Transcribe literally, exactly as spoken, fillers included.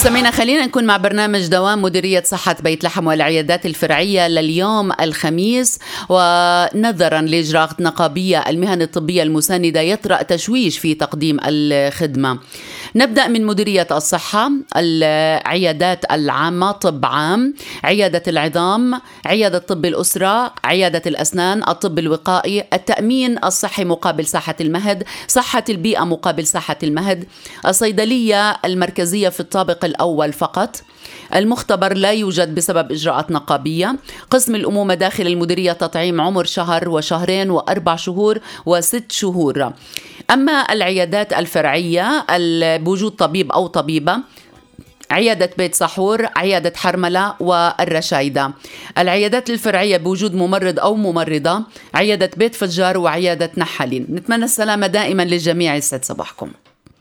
مستمعينا، خلينا نكون مع برنامج دوام مديرية صحة بيت لحم والعيادات الفرعية لليوم الخميس. ونظرا لإجراءات نقابية المهن الطبية المساندة يطرأ تشويش في تقديم الخدمة. نبدأ من مديرية الصحة، العيادات العامة، طب عام، عيادة العظام، عيادة طب الأسرة، عيادة الأسنان، الطب الوقائي، التأمين الصحي مقابل صحة المهد، صحة البيئة مقابل صحة المهد، الصيدلية المركزية في الطابق الأول فقط، المختبر لا يوجد بسبب إجراءات نقابية، قسم الأمومة داخل المديرية تطعيم عمر شهر وشهرين وأربع شهور وست شهور. أما العيادات الفرعية بوجود طبيب أو طبيبة، عيادة بيت سحور، عيادة حرملة والرشايدة. العيادات الفرعية بوجود ممرض أو ممرضة، عيادة بيت فجار وعيادة نحالين. نتمنى السلامة دائما للجميع. يسعد صباحكم.